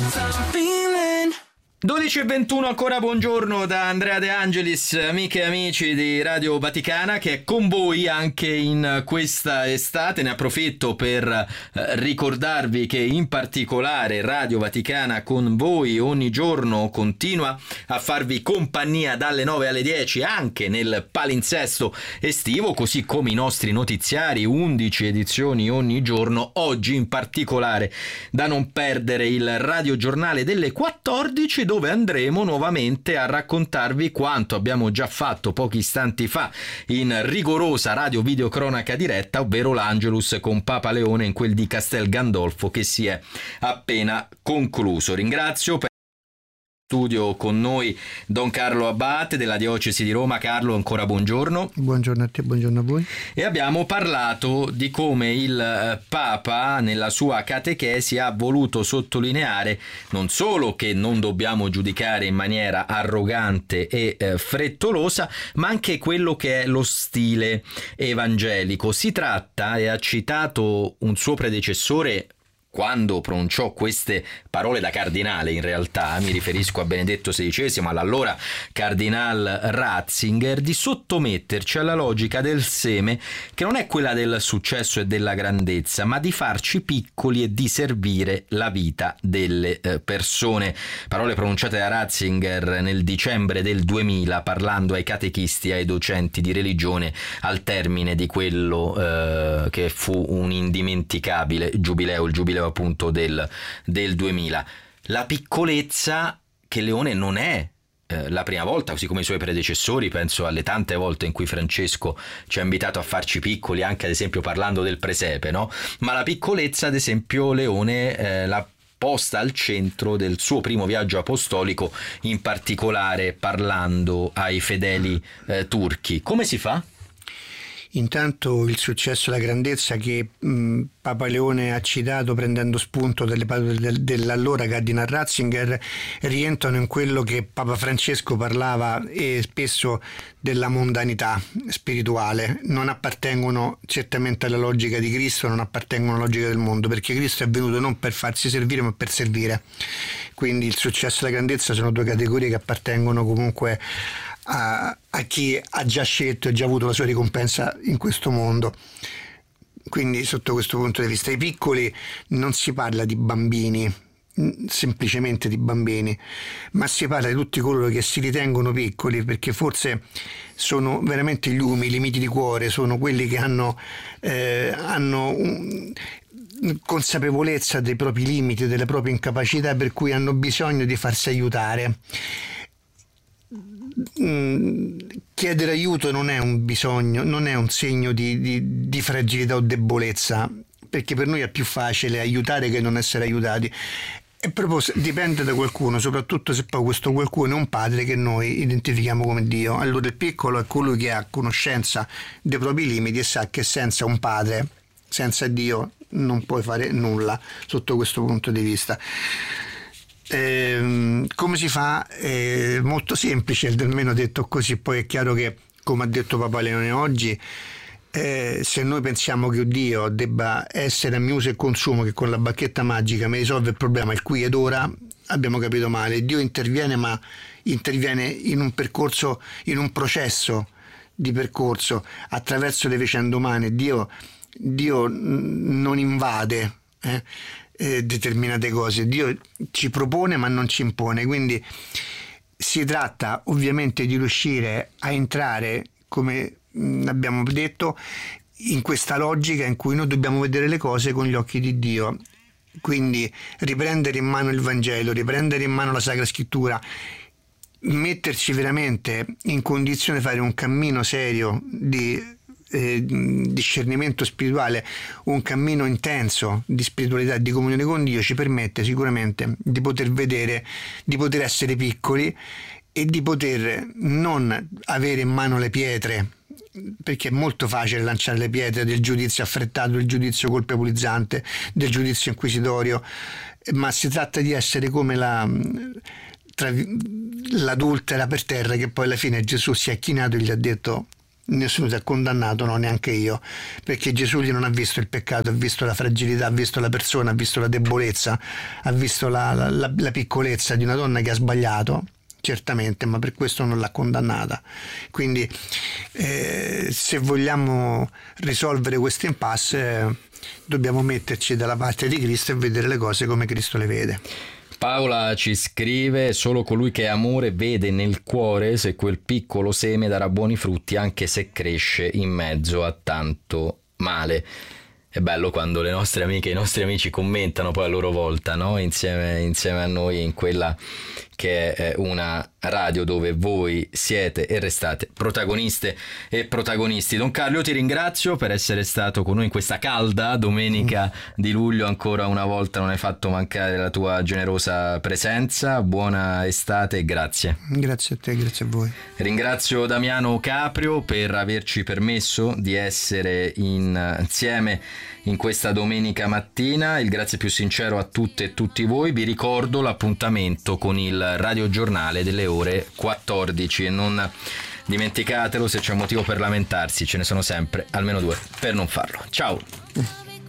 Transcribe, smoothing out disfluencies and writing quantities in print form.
12:21 ancora, buongiorno da Andrea De Angelis, amiche e amici di Radio Vaticana, che è con voi anche in questa estate. Ne approfitto per ricordarvi che in particolare Radio Vaticana con voi ogni giorno continua a farvi compagnia dalle 9 alle 10 anche nel palinsesto estivo, così come i nostri notiziari, 11 edizioni ogni giorno. Oggi in particolare da non perdere il radiogiornale delle 14, dove andremo nuovamente a raccontarvi quanto abbiamo già fatto pochi istanti fa in rigorosa radio videocronaca diretta, ovvero l'Angelus con Papa Leone in quel di Castel Gandolfo che si è appena concluso. Ringrazio per studio con noi Don Carlo Abate della Diocesi di Roma. Carlo, ancora buongiorno. Buongiorno a te, buongiorno a voi. E abbiamo parlato di come il Papa nella sua catechesi ha voluto sottolineare non solo che non dobbiamo giudicare in maniera arrogante e frettolosa, ma anche quello che è lo stile evangelico. Si tratta, e ha citato un suo predecessore quando pronunciò queste parole da cardinale, in realtà mi riferisco a Benedetto XVI, all'allora cardinal Ratzinger, di sottometterci alla logica del seme, che non è quella del successo e della grandezza, ma di farci piccoli e di servire la vita delle persone. Parole pronunciate da Ratzinger nel dicembre del 2000, parlando ai catechisti e ai docenti di religione al termine di quello che fu un indimenticabile giubileo, il giubileo appunto del 2000. La piccolezza che Leone non è la prima volta, così come i suoi predecessori. Penso alle tante volte in cui Francesco ci ha invitato a farci piccoli, anche ad esempio parlando del presepe, no? Ma la piccolezza, ad esempio, Leone l'ha posta al centro del suo primo viaggio apostolico, in particolare parlando ai fedeli turchi. Come si fa? Intanto il successo e la grandezza che Papa Leone ha citato prendendo spunto dalle parole dell'allora Cardinal Ratzinger rientrano in quello che Papa Francesco parlava e spesso della mondanità spirituale. Non appartengono certamente alla logica di Cristo, non appartengono alla logica del mondo, perché Cristo è venuto non per farsi servire ma per servire. Quindi il successo e la grandezza sono due categorie che appartengono comunque a chi ha già scelto e già avuto la sua ricompensa in questo mondo. Quindi sotto questo punto di vista, i piccoli, non si parla di bambini, semplicemente di bambini, ma si parla di tutti coloro che si ritengono piccoli, perché forse sono veramente gli umili, i miti di cuore, sono quelli che hanno consapevolezza dei propri limiti, delle proprie incapacità, per cui hanno bisogno di farsi aiutare. Chiedere aiuto non è un bisogno, non è un segno di fragilità o debolezza, perché per noi è più facile aiutare che non essere aiutati. E proprio dipende da qualcuno, soprattutto se poi questo qualcuno è un padre che noi identifichiamo come Dio. Allora il piccolo è colui che ha conoscenza dei propri limiti e sa che senza un padre, senza Dio, non puoi fare nulla sotto questo punto di vista. Come si fa? Molto semplice, almeno detto così. Poi è chiaro che, come ha detto Papa Leone oggi, se noi pensiamo che Dio debba essere a mio uso e consumo, che con la bacchetta magica mi risolve il problema il qui ed ora, abbiamo capito male. Dio interviene, ma interviene in un percorso, in un processo di percorso attraverso le vicende umane. Dio non invade determinate cose, Dio ci propone ma non ci impone. Quindi si tratta ovviamente di riuscire a entrare, come abbiamo detto, in questa logica in cui noi dobbiamo vedere le cose con gli occhi di Dio. Quindi riprendere in mano il Vangelo, riprendere in mano la Sacra Scrittura, metterci veramente in condizione di fare un cammino serio di discernimento spirituale, un cammino intenso di spiritualità e di comunione con Dio, ci permette sicuramente di poter vedere, di poter essere piccoli e di poter non avere in mano le pietre, perché è molto facile lanciare le pietre del giudizio affrettato, del giudizio colpevolizzante, del giudizio inquisitorio, ma si tratta di essere come l'adultera per terra, che poi alla fine Gesù si è chinato e gli ha detto: nessuno si è condannato, no, neanche io, perché Gesù lì non ha visto il peccato, ha visto la fragilità, ha visto la persona, ha visto la debolezza, ha visto la piccolezza di una donna che ha sbagliato, certamente, ma per questo non l'ha condannata. Quindi se vogliamo risolvere questo impasse dobbiamo metterci dalla parte di Cristo e vedere le cose come Cristo le vede. Paola ci scrive: solo colui che è amore vede nel cuore se quel piccolo seme darà buoni frutti anche se cresce in mezzo a tanto male. È bello quando le nostre amiche e i nostri amici commentano poi a loro volta, no? Insieme a noi in quella che è una radio dove voi siete e restate protagoniste e protagonisti. Don Carlo, io ti ringrazio per essere stato con noi in questa calda domenica di luglio. Ancora una volta non hai fatto mancare la tua generosa presenza. Buona estate e grazie. Grazie a te, grazie a voi. Ringrazio Damiano Caprio per averci permesso di essere insieme in questa domenica mattina. Il grazie più sincero a tutte e tutti voi. Vi ricordo l'appuntamento con il radiogiornale delle ore 14 e non dimenticatelo, se c'è un motivo per lamentarsi ce ne sono sempre almeno due per non farlo. Ciao.